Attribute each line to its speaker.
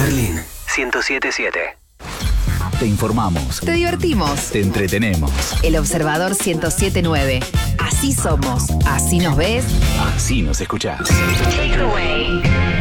Speaker 1: Berlín 107.7.
Speaker 2: Te informamos.
Speaker 3: Te divertimos.
Speaker 2: Te entretenemos.
Speaker 3: El Observador 107.9. Así somos. Así nos ves.
Speaker 2: Así nos escuchás.
Speaker 3: Take away.